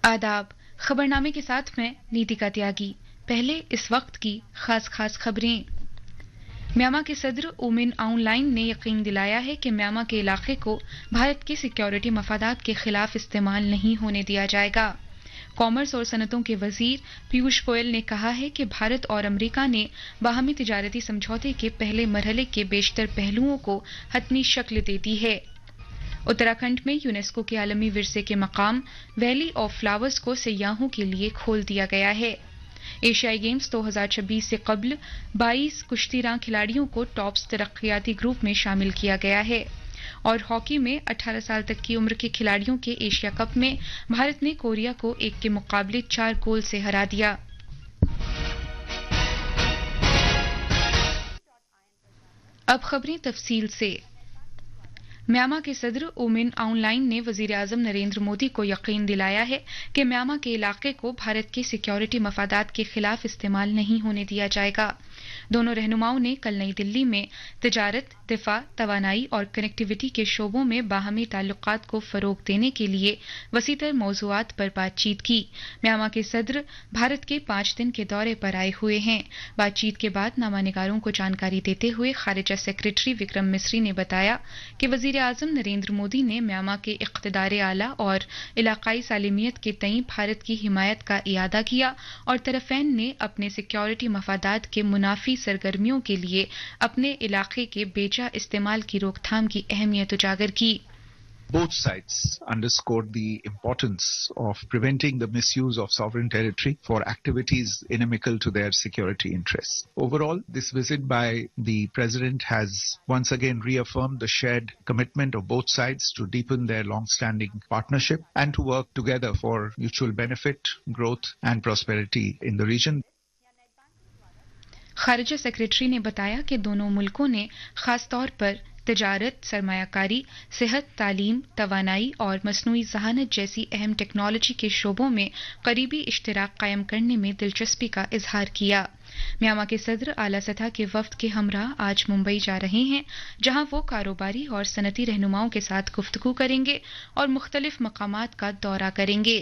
आदाब। खबरनामे के साथ मैं नीतिका त्यागी। पहले इस वक्त की खास खबरें। म्यांमार के सदर ऊ मिन आउंग लाइन ने यकीन दिलाया है कि म्यांमार के इलाके को भारत के सिक्योरिटी मफादात के खिलाफ इस्तेमाल नहीं होने दिया जाएगा। कॉमर्स और सनतों के वजीर पीयूष गोयल ने कहा है कि भारत और अमेरिका ने बाहमी तिजारती समझौते के पहले मरहले के बेशतर पहलुओं को हतमी शक्ल दे दी है। उत्तराखंड में यूनेस्को के आलमी विरसे के मकाम वैली ऑफ फ्लावर्स को सयाहों के लिए खोल दिया गया है। एशियाई गेम्स 2026 से कबल 22 कुश्तीरां खिलाड़ियों को टॉप्स तरक्कियाती ग्रुप में शामिल किया गया है। और हॉकी में 18 साल तक की उम्र के खिलाड़ियों के एशिया कप में भारत ने कोरिया को 1 के मुकाबले 4 गोल से हरा दिया। अब खबरें तफसील से। म्यांमार के सदर ऊ मिन आउंग लाइन ने वजीर आजम नरेंद्र मोदी को यकीन दिलाया है कि म्यांमार के इलाके को भारत के सिक्योरिटी मफादात के खिलाफ इस्तेमाल नहीं होने दिया जाएगा। दोनों रहनुमाओं ने कल नई दिल्ली में तिजारत, दिफा, तवानाई और कनेक्टिविटी के शोबों में बाहमी ताल्लुकात को फरोग देने के लिए वसीतर मौजूआत पर बातचीत की। म्यांमार के सदर भारत के 5 दिन के दौरे पर आए हुए हैं। बातचीत के बाद नामानिगारों को जानकारी देते हुए खारिजा सेक्रेटरी विक्रम मिस्री ने बताया कि वजीर आजम नरेंद्र मोदी ने म्यांमार के इक़्तिदार आला और इलाकाई सालिमियत के तई भारत की हिमायत का इयादा किया और तरफ़ैन ने अपने सिक्योरिटी मफादात के मुनाफी सरगर्मियों के लिए अपने इलाके के बेजा इस्तेमाल की रोकथाम की अहमियत उजागर की। Both sides underscored the importance of preventing the misuse of sovereign territory for activities inimical to their security interests. Overall, this visit by the President has once again reaffirmed the shared commitment of both sides to deepen their long-standing partnership and to work together for mutual benefit, growth and prosperity in the region. खारिजा secretary ने बताया कि दोनों मुल्कों ने खास तौर पर तिजारत, सरमायाकारी, सेहत, तालीम, तवानाई और मसनूई ज़हानत जैसी अहम टेक्नोलॉजी के शोबों में करीबी इश्तिराक कायम करने में दिलचस्पी का इजहार किया। म्यांमार के सदर आला सतह के वफ्द के हमरा आज मुंबई जा रहे हैं, जहां वो कारोबारी और सनती रहनुमाओं के साथ गुफ्तगू करेंगे और मुख्तलिफ मकामात का दौरा करेंगे।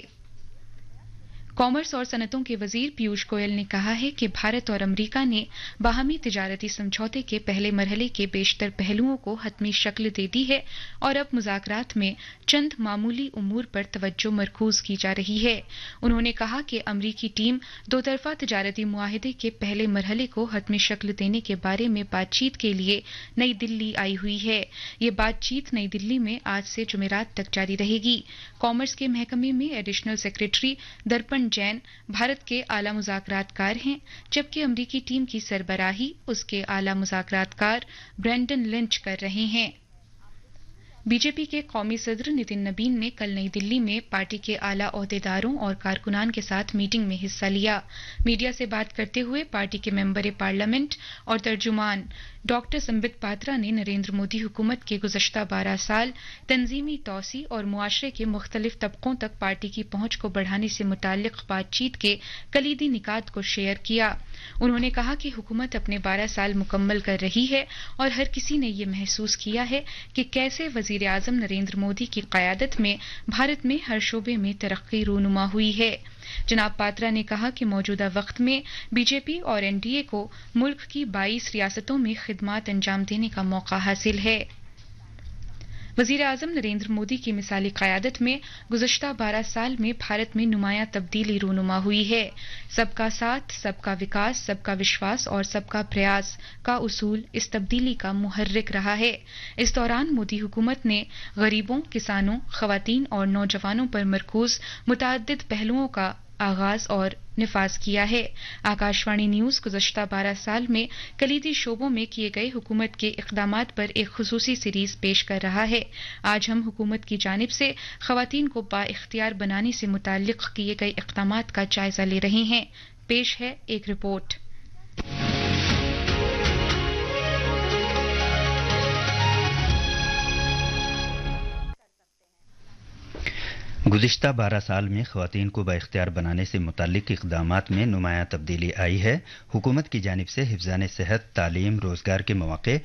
कॉमर्स और सनतों के वजीर पीयूष गोयल ने कहा है कि भारत और अमेरिका ने बाहमी तिजारती समझौते के पहले मरहले के बेशतर पहलुओं को हतमी शक्ल दे दी है और अब मुज़ाकरात में चंद मामूली उमूर पर तवज्जो मरकूज की जा रही है। उन्होंने कहा कि अमरीकी टीम दो तरफा तिजारती मुआहदे के पहले मरहले को हतमी शक्ल देने के बारे में बातचीत के लिए नई दिल्ली आई हुई है। ये बातचीत नई दिल्ली में आज से जुमेरात तक जारी रहेगी। कॉमर्स के महकमे में एडिशनल सेक्रेटरी दर्पण जैन भारत के आला मुज़ाकरातकार हैं, जबकि अमरीकी टीम की सरबराही उसके आला मुज़ाकरातकार ब्रेंडन लिंच कर रहे हैं। बीजेपी के कौमी सदर नितिन नबीन ने कल नई दिल्ली में पार्टी के आला ओहदेदारों और कारकुनान के साथ मीटिंग में हिस्सा लिया। मीडिया से बात करते हुए पार्टी के मेंबर पार्लियामेंट और तर्जुमान डॉक्टर संबित पात्रा ने नरेंद्र मोदी हुकूमत के गुज़श्ता 12 साल तंजीमी तौसी और मुआशरे के मुख्तलिफ तबकों तक पार्टी की पहुंच को बढ़ाने से मुताल्लिक बातचीत के कलीदी निकात को शेयर किया। उन्होंने कहा कि हुकूमत अपने 12 साल मुकम्मल कर रही है और हर किसी ने ये महसूस किया है कि कैसे वजीर आजम नरेंद्र मोदी की क़यादत में भारत में हर शोबे में तरक्की रूनुमा हुई है। जनाब पात्रा ने कहा कि मौजूदा वक्त में बीजेपी और एनडीए को मुल्क की 22 रियासतों में खिदमात अंजाम देने का मौका हासिल है। वजीर आजम नरेंद्र मोदी की मिसाली क़यादत में गुज़श्ता 12 साल में भारत में नुमायां तब्दीली रूनुमा हुई है। सबका साथ, सबका विकास, सबका विश्वास और सबका प्रयास का उसूल इस तब्दीली का मुहर्रिक रहा है। इस दौरान मोदी हुकूमत ने गरीबों, किसानों, ख़वातीन और नौजवानों पर मरकूज मुतअद्दिद पहलुओं का आगाज और निफाज किया है। आकाशवाणी न्यूज गुज़श्ता 12 साल में कलीदी शोबों में किए गए हुकूमत के इक़दामात पर एक खुसूसी सीरीज पेश कर रहा है। आज हम हुकूमत की जानिब से ख़वातीन को बाइख्तियार बनाने से मुताल्लिक़ किए गए इक़दामात का जायजा ले रहे हैं। पेश है एक रिपोर्ट। गुज़िश्ता 12 साल में ख़वातीन को बाइख्तियार बनाने से मुताल्लिक़ इक़दामात में नुमायां तब्दीली आई है। हुकूमत की जानिब से हिफ़्ज़ान सेहत, तालीम, रोज़गार के मौक़े